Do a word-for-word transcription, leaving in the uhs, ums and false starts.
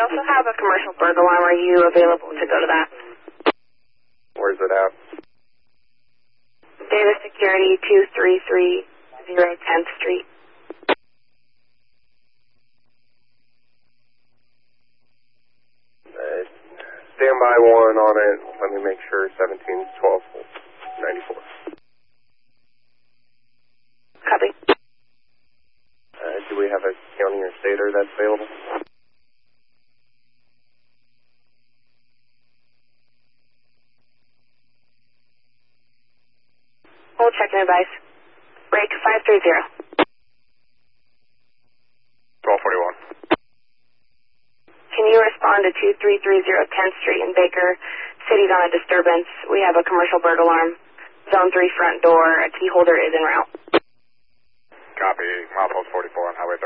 also have a commercial burglar alarm. Are you available to go to that? Where's it at? Davis Security, two three three zero tenth Street. Uh, standby one on it. Let me make sure. seventeen twelve ninety-four. Copy. Uh, do we have a county or stater that's available? Hold check-in advice. Break five three zero. twelve forty-one. Can you respond to two three three zero tenth Street in Baker? City's on a disturbance. We have a commercial burglar alarm. Zone three front door. A key holder is en route. Copy. Milepost forty-four on Highway